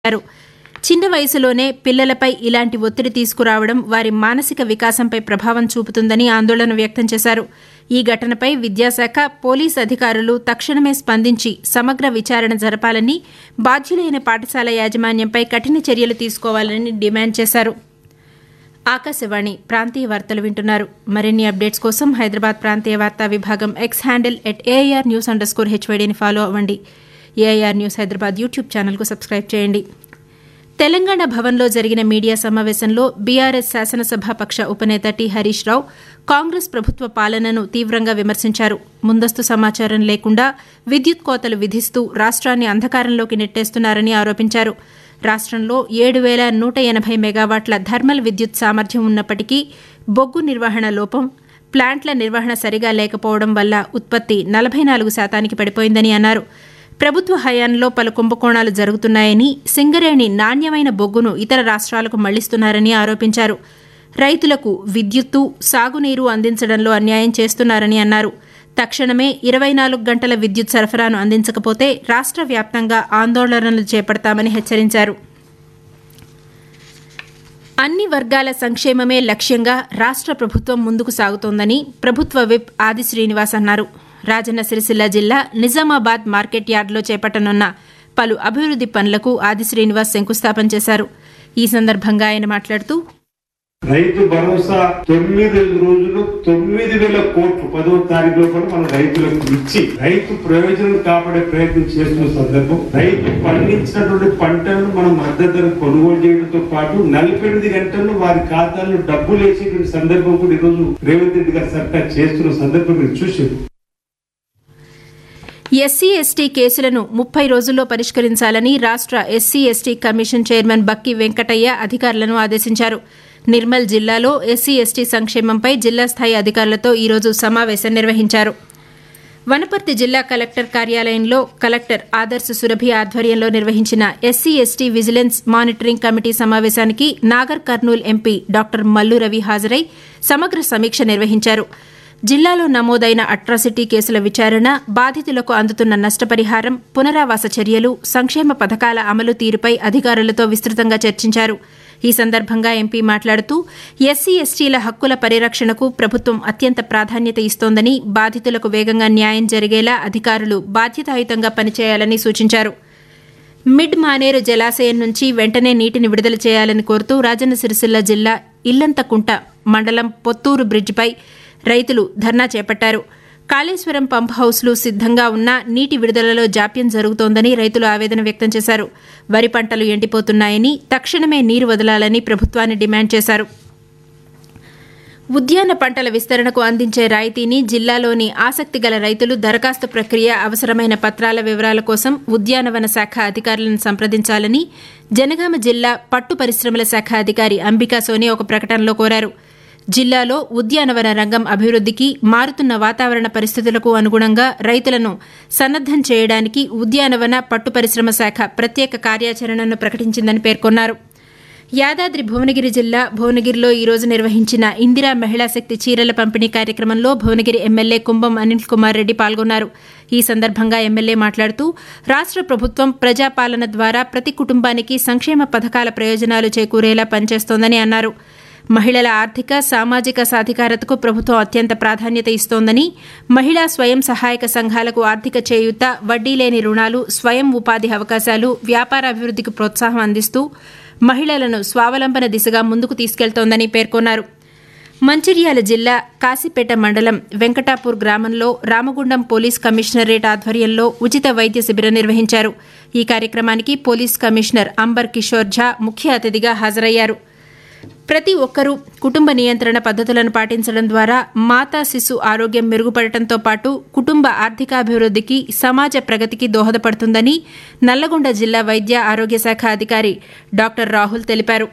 చిన్న వయసులోనే పిల్లలపై ఇలాంటి ఒత్తిడి తీసుకురావడం వారి మానసిక వికాసంపై ప్రభావం చూపుతుందని ఆందోళన వ్యక్తం చేశారు. ఈ ఘటనపై విద్యాశాఖ, పోలీసు అధికారులు తక్షణమే స్పందించి సమగ్ర విచారణ జరపాలని, బాధ్యులైన పాఠశాల యాజమాన్యంపై కఠిన చర్యలు తీసుకోవాలని డిమాండ్ చేశారు. ఆకాశవాణి ప్రాంతీయ వార్తలు వింటున్నారు. మరిన్ని అప్డేట్స్ కోసం హైదరాబాద్ ప్రాంతీయ వార్తా విభాగం ఎక్స్ హ్యాండిల్ @AIRnews_HYDని ఫాలో అవ్వండి. AIR న్యూస్ హైదరాబాద్ యూట్యూబ్ ఛానల్కు సబ్స్క్రైబ్ చేయండి. తెలంగాణ భవన్లో జరిగిన మీడియా సమావేశంలో బీఆర్ఎస్ శాసనసభాపక్ష ఉపనేత టి హరీష్ రావు కాంగ్రెస్ ప్రభుత్వ పాలనను తీవ్రంగా విమర్శించారు. ముందస్తు సమాచారం లేకుండా విద్యుత్ కోతలు విధిస్తూ రాష్ట్రాన్ని అంధకారంలోకి నెట్టేస్తున్నారని ఆరోపించారు. రాష్ట్రంలో 7,180 మెగావాట్ల థర్మల్ విద్యుత్ సామర్థ్యం ఉన్నప్పటికీ బొగ్గు నిర్వహణ లోపం, ప్లాంట్ల నిర్వహణ సరిగా లేకపోవడం వల్ల ఉత్పత్తి 44% పడిపోయిందని అన్నారు. ప్రభుత్వ హయాంలో పలు కుంభకోణాలు జరుగుతున్నాయని, సింగరేణి నాణ్యమైన బొగ్గును ఇతర రాష్ట్రాలకు మళ్లిస్తున్నారని ఆరోపించారు. రైతులకు విద్యుత్తు, సాగునీరు అందించడంలో అన్యాయం చేస్తున్నారని అన్నారు. తక్షణమే 24 గంటల విద్యుత్ సరఫరాను అందించకపోతే రాష్ట్ర వ్యాప్తంగా ఆందోళనలు చేపడతామని హెచ్చరించారు. అన్ని వర్గాల సంక్షేమమే లక్ష్యంగా రాష్ట్ర ప్రభుత్వం ముందుకు సాగుతోందని ప్రభుత్వ విప్ ఆది శ్రీనివాస్ అన్నారు. రాజన్న సిరిసిల్ల జిల్లా నిజామాబాద్ మార్కెట్ యార్డులో చేపట్టనున్న పలు అభివృద్ది పనులకు ఆది శ్రీనివాస్ శంకుస్థాపన చేశారు. ఈ సందర్భంగా ఆయన మాట్లాడుతూ, రైతు భరోసా 9 రోజులు 9,000 కోట్లు 10వ తారీఖు లోపల మన రైతులకు ఇచ్చి రైతు ప్రయోజనం కాపాడే ప్రయత్నం చేస్తున్న సందర్భం, రైతు పండించినటువంటి పంటలను మనం మద్దతు ధర కొనుగోలు చేయడంతో పాటు 48 గంటల్లో వారి ఖాతాల్లో డబ్బులు వేసేటువంటి సందర్భం కూడా ఈరోజు రేవంత్ రెడ్డి గారి సర్కార్ చేస్తున్న సందర్భం మీరు చూసారు. ఎస్సీ/ఎస్టీ కేసులను 30 రోజుల్లో పరిష్కరించాలని రాష్ట్ర ఎస్సీ/ఎస్టీ కమిషన్ చైర్మన్ బక్కి వెంకటయ్య అధికారులను ఆదేశించారు. నిర్మల్ జిల్లాలో ఎస్సీ/ఎస్టీ సంక్షేమంపై జిల్లా స్థాయి అధికారులతో ఈరోజు సమావేశం నిర్వహించారు. వనపర్తి జిల్లా కలెక్టర్ కార్యాలయంలో కలెక్టర్ ఆదర్శ సురభి ఆధ్వర్యంలో నిర్వహించిన ఎస్సీ/ఎస్టీ విజిలెన్స్ మానిటరింగ్ కమిటీ సమావేశానికి నాగర్ కర్నూల్ ఎంపీ డాక్టర్ మల్లు రవి హాజరై సమగ్ర సమీక్ష నిర్వహించారు. జిల్లాలో నమోదైన అట్రాసిటీ కేసుల విచారణ, బాధితులకు అందుతున్న నష్టపరిహారం, పునరావాస చర్యలు, సంక్షేమ పథకాల అమలు తీరుపై అధికారులతో విస్తృతంగా చర్చించారు. ఈ సందర్భంగా ఎంపీ మాట్లాడుతూ, ఎస్సీ/ఎస్టీల హక్కుల పరిరక్షణకు ప్రభుత్వం అత్యంత ప్రాధాన్యత ఇస్తోందని, బాధితులకు వేగంగా న్యాయం జరిగేలా అధికారులు బాధ్యతాయుతంగా పనిచేయాలని సూచించారు. మిడ్ మానేరు జలాశయం నుంచి వెంటనే నీటిని విడుదల చేయాలని కోరుతూ రాజన్న సిరిసిల్ల జిల్లా ఇల్లంతకుంట మండలం పొత్తూరు బ్రిడ్జిపై రైతులు ధర్నా చేపట్టారు. కాళేశ్వరం పంప్ హౌస్లు సిద్దంగా ఉన్నా నీటి విడుదలలో జాప్యం జరుగుతోందని రైతులు ఆవేదన వ్యక్తం చేశారు. వరి పంటలు ఎండిపోతున్నాయని, తక్షణమే నీరు వదలాలని ప్రభుత్వాన్ని డిమాండ్ చేశారు. ఉద్యాన పంటల విస్తరణకు అందించే రాయితీని జిల్లాలోని ఆసక్తిగల రైతులు దరఖాస్తు ప్రక్రియ, అవసరమైన పత్రాల వివరాల కోసం ఉద్యానవన శాఖ అధికారులను సంప్రదించాలని జనగామ జిల్లా పట్టు పరిశ్రమల శాఖ అధికారి అంబికా సోని ఒక ప్రకటనలో కోరారు. జిల్లాలో ఉద్యానవన రంగం అభివృద్దికి, మారుతున్న వాతావరణ పరిస్థితులకు అనుగుణంగా రైతులను సన్నద్దం చేయడానికి ఉద్యానవన పట్టు పరిశ్రమ శాఖ ప్రత్యేక కార్యాచరణను ప్రకటించిందని పేర్కొన్నారు. యాదాద్రి భువనగిరి జిల్లా భువనగిరిలో ఈరోజు నిర్వహించిన ఇందిరా మహిళా శక్తి చీరల పంపిణీ కార్యక్రమంలో భువనగిరి ఎమ్మెల్యే కుంభం అనిల్ కుమార్ రెడ్డి పాల్గొన్నారు. ఈ సందర్భంగా ఎమ్మెల్యే మాట్లాడుతూ, రాష్ట్ర ప్రభుత్వం ప్రజాపాలన ద్వారా ప్రతి కుటుంబానికి సంక్షేమ పథకాల ప్రయోజనాలు చేకూరేలా పనిచేస్తోందని అన్నారు. మహిళల ఆర్థిక, సామాజిక సాధికారతకు ప్రభుత్వం అత్యంత ప్రాధాన్యత ఇస్తోందని, మహిళా స్వయం సహాయక సంఘాలకు ఆర్థిక చేయూత, వడ్డీ లేని రుణాలు, స్వయం ఉపాధి అవకాశాలు, వ్యాపారాభివృద్దికి ప్రోత్సాహం అందిస్తూ మహిళలను స్వావలంబన దిశగా ముందుకు తీసుకెళ్తోందని పేర్కొన్నారు. మంచిర్యాల జిల్లా కాశీపేట మండలం వెంకటాపూర్ గ్రామంలో రామగుండం పోలీస్ కమిషనరేట్ ఆధ్వర్యంలో ఉచిత వైద్య శిబిరం నిర్వహించారు. ఈ కార్యక్రమానికి పోలీస్ కమిషనర్ అంబర్ కిషోర్ ఝా ముఖ్య అతిథిగా హాజరయ్యారు. ప్రతి ఒక్కరూ కుటుంబ నియంత్రణ పద్ధతులను పాటించడం ద్వారా మాతా శిశు ఆరోగ్యం మెరుగుపడటంతో పాటు కుటుంబ ఆర్థికాభివృద్దికి, సమాజ ప్రగతికి దోహదపడుతుందని నల్లగొండ జిల్లా వైద్య ఆరోగ్య శాఖ అధికారి డాక్టర్ రాహుల్ తెలిపారు.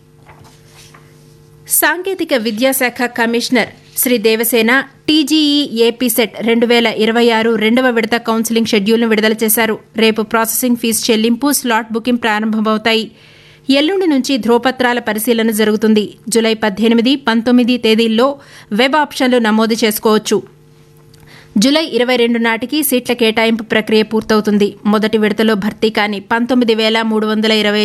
సాంకేతిక విద్యాశాఖ commissioner Shri Devasena TGE AP set 2026 రెండవ విడత కౌన్సిలింగ్ షెడ్యూల్ను విడుదల చేశారు. రేపు ప్రాసెసింగ్ ఫీజు చెల్లింపు, స్లాట్ బుకింగ్ ప్రారంభమవుతాయి. ఎల్లుండి నుంచి ధ్రువపత్రాల పరిశీలన జరుగుతుంది. జూలై 18, 19 తేదీల్లో వెబ్ ఆప్షన్లు నమోదు చేసుకోవచ్చు. జూలై 22 నాటికి సీట్ల కేటాయింపు ప్రక్రియ పూర్తవుతుంది. మొదటి విడతలో భర్తీ కాని 19,325